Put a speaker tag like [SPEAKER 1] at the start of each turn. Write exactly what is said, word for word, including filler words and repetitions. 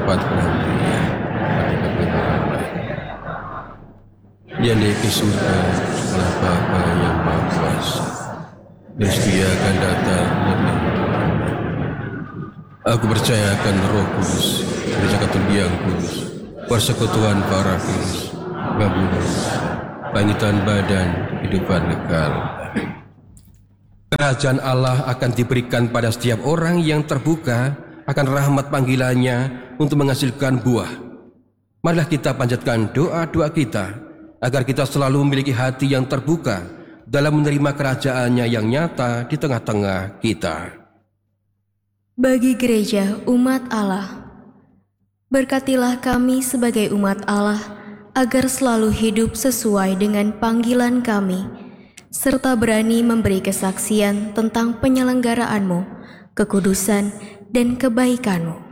[SPEAKER 1] tempat penantian ketika kita ramai. Dia naik ke surga oleh Bapa yang Maha Kuasa, dan Dia akan datang menuntut ramai. Aku percaya akan Roh Kudus, Gereja Katolik yang kudus, persekutuan para kudus, ngabulus, bangkitan badan, kehidupan kekal. Kerajaan Allah akan diberikan pada setiap orang yang terbuka akan rahmat panggilannya untuk menghasilkan buah. Marilah kita panjatkan doa-doa kita agar kita selalu memiliki hati yang terbuka dalam menerima kerajaannya yang nyata di tengah-tengah kita.
[SPEAKER 2] Bagi gereja umat Allah, berkatilah kami sebagai umat Allah agar selalu hidup sesuai dengan panggilan kami, serta berani memberi kesaksian tentang penyelenggaraanmu, kekudusan, dan kebaikanmu.